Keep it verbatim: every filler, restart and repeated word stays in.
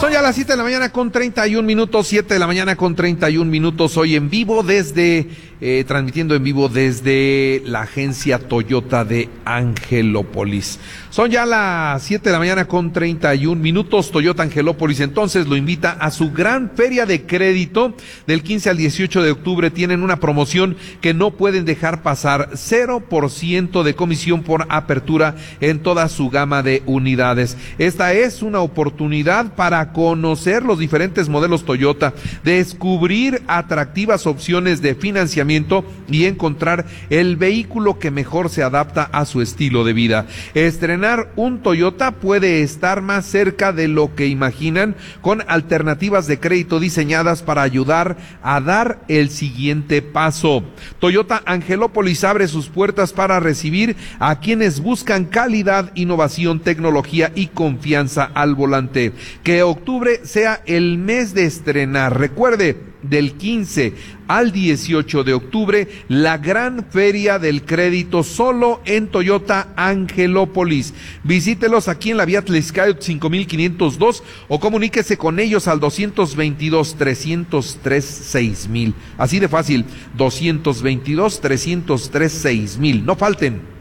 Son ya las siete de la mañana con treinta y un minutos, siete de la mañana con treinta y un minutos, hoy en vivo desde, eh, transmitiendo en vivo desde la agencia Toyota de Angelópolis. Son ya las siete de la mañana con treinta y un minutos, Toyota Angelópolis entonces lo invita a su gran feria de crédito del quince al dieciocho de octubre. Tienen una promoción que no pueden dejar pasar, cero por ciento de comisión por apertura en toda su gama de unidades. Esta es una oportunidad para conocer los diferentes modelos Toyota, descubrir atractivas opciones de financiamiento y encontrar el vehículo que mejor se adapta a su estilo de vida. Estrenar un Toyota puede estar más cerca de lo que imaginan, con alternativas de crédito diseñadas para ayudar a dar el siguiente paso. Toyota Angelópolis abre sus puertas para recibir a quienes buscan calidad, innovación, tecnología y confianza al volante. Que octubre sea el mes de estrenar. Recuerde, del quince al dieciocho de octubre, la gran feria del crédito solo en Toyota Angelópolis. Visítelos aquí en la vía Tliscayot cinco mil quinientos dos o comuníquese con ellos al doscientos veintidós, trescientos tres, seis mil. Así de fácil, doscientos veintidós, trescientos tres, seis mil. No falten.